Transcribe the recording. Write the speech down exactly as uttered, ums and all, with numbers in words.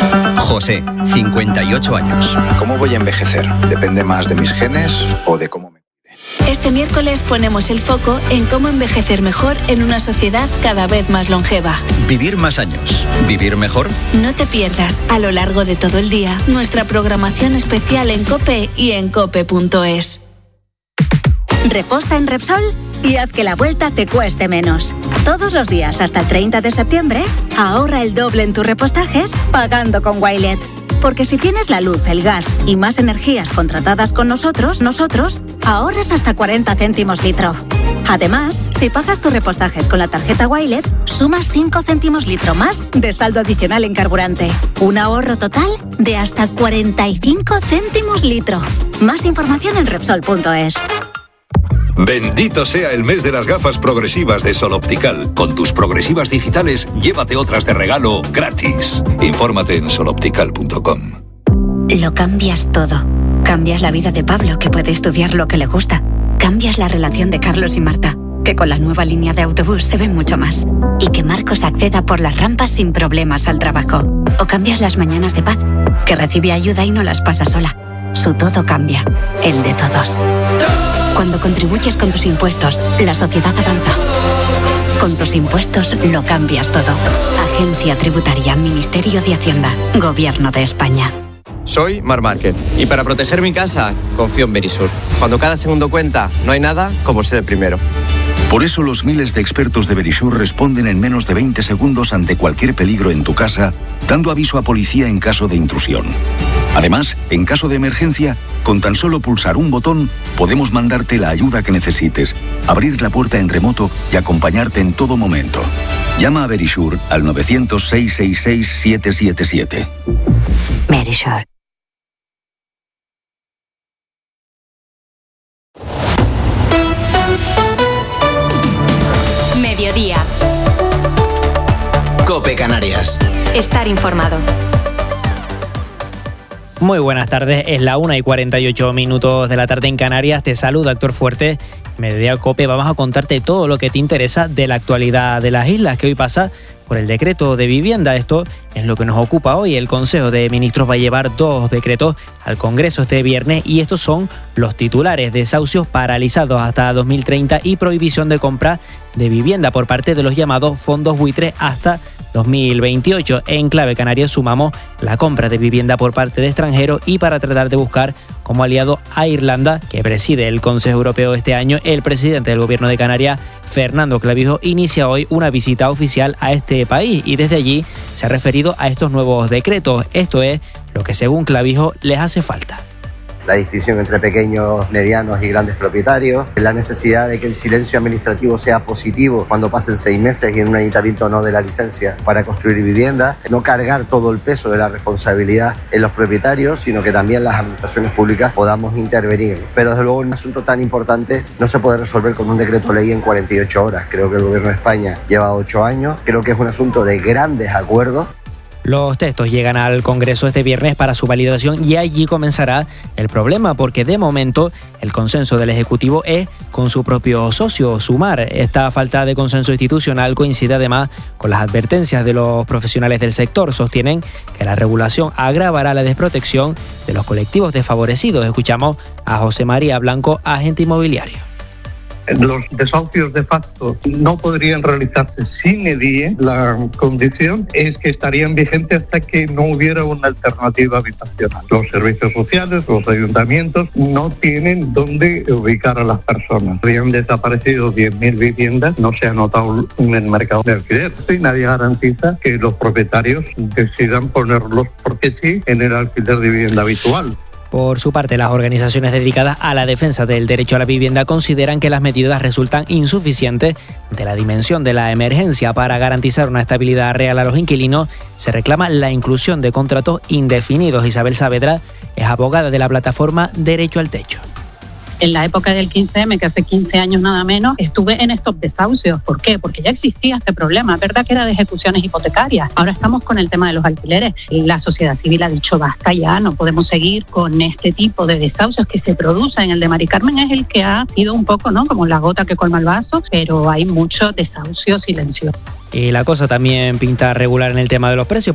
José, cincuenta y ocho años. ¿Cómo voy a envejecer? ¿Depende más de mis genes o de cómo me cuide? Este miércoles ponemos el foco en cómo envejecer mejor en una sociedad cada vez más longeva. Vivir más años. ¿Vivir mejor? No te pierdas a lo largo de todo el día nuestra programación especial en COPE y en cope punto es. Reposta en Repsol y haz que la vuelta te cueste menos. Todos los días hasta el treinta de septiembre, ahorra el doble en tus repostajes pagando con Wilet. Porque si tienes la luz, el gas y más energías contratadas con nosotros, nosotros, ahorras hasta cuarenta céntimos litro. Además, si pagas tus repostajes con la tarjeta Wilet, sumas cinco céntimos litro más de saldo adicional en carburante. Un ahorro total de hasta cuarenta y cinco céntimos litro. Más información en Repsol punto es. Bendito sea el mes de las gafas progresivas de Sol Optical. Con tus progresivas digitales, llévate otras de regalo gratis. Infórmate en sol optical punto com. Lo cambias todo. Cambias la vida de Pablo, que puede estudiar lo que le gusta. Cambias la relación de Carlos y Marta, que con la nueva línea de autobús se ven mucho más. Y que Marcos acceda por las rampas sin problemas al trabajo. O cambias las mañanas de Paz, que recibe ayuda y no las pasa sola. Su todo cambia, el de todos. Cuando contribuyes con tus impuestos, la sociedad avanza. Con tus impuestos lo cambias todo. Agencia Tributaria, Ministerio de Hacienda, Gobierno de España. Soy Mar Márquez y para proteger mi casa confío en Verisur. Cuando cada segundo cuenta, no hay nada como ser el primero. Por eso los miles de expertos de Verisur responden en menos de veinte segundos ante cualquier peligro en tu casa, dando aviso a policía en caso de intrusión. Además, en caso de emergencia, con tan solo pulsar un botón, podemos mandarte la ayuda que necesites, abrir la puerta en remoto y acompañarte en todo momento. Llama a Verisur al nueve cero cero, seis seis seis, siete siete siete. Verisur. Mediodía. COPE Canarias. Estar informado. Muy buenas tardes, es la una y cuarenta y ocho minutos de la tarde en Canarias. Te saluda Héctor Fuerte. Mediodía COPE, vamos a contarte todo lo que te interesa de la actualidad de las islas, que hoy pasa por el decreto de vivienda. Esto es lo que nos ocupa hoy. El Consejo de Ministros va a llevar dos decretos al Congreso este viernes y estos son los titulares: desahucios paralizados hasta dos mil treinta y prohibición de compra de vivienda por parte de los llamados fondos buitre hasta dos mil veintiocho. En clave canaria sumamos la compra de vivienda por parte de extranjeros y para tratar de buscar como aliado a Irlanda, que preside el Consejo Europeo este año, el presidente del Gobierno de Canarias, Fernando Clavijo, inicia hoy una visita oficial a este país y desde allí se ha referido a estos nuevos decretos. Esto es lo que según Clavijo les hace falta. La distinción entre pequeños, medianos y grandes propietarios, la necesidad de que el silencio administrativo sea positivo cuando pasen seis meses y en un ayuntamiento no de la licencia para construir vivienda, no cargar todo el peso de la responsabilidad en los propietarios, sino que también las administraciones públicas podamos intervenir. Pero desde luego un asunto tan importante no se puede resolver con un decreto ley en cuarenta y ocho horas. Creo que el Gobierno de España lleva ocho años, creo que es un asunto de grandes acuerdos. Los textos llegan al Congreso este viernes para su validación y allí comenzará el problema, porque de momento el consenso del Ejecutivo es con su propio socio, Sumar. Esta falta de consenso institucional coincide además con las advertencias de los profesionales del sector. Sostienen que la regulación agravará la desprotección de los colectivos desfavorecidos. Escuchamos a José María Blanco, agente inmobiliario. Los desahucios de facto no podrían realizarse sin edie. La condición es que estarían vigentes hasta que no hubiera una alternativa habitacional. Los servicios sociales, los ayuntamientos no tienen dónde ubicar a las personas. Habían desaparecido diez mil viviendas, no se ha notado en el mercado de alquiler y nadie garantiza que los propietarios decidan ponerlos porque sí en el alquiler de vivienda habitual. Por su parte, las organizaciones dedicadas a la defensa del derecho a la vivienda consideran que las medidas resultan insuficientes de la dimensión de la emergencia. Para garantizar una estabilidad real a los inquilinos, se reclama la inclusión de contratos indefinidos. Isabel Saavedra es abogada de la plataforma Derecho al Techo. En la época del quince eme, que hace quince años nada menos, estuve en estos desahucios. ¿Por qué? Porque ya existía este problema. Es verdad que era de ejecuciones hipotecarias. Ahora estamos con el tema de los alquileres. La sociedad civil ha dicho basta ya, no podemos seguir con este tipo de desahucios que se producen. El de Mari Carmen es el que ha sido un poco, ¿no?, como la gota que colma el vaso, pero hay muchos desahucios silenciosos. Y la cosa también pinta regular en el tema de los precios.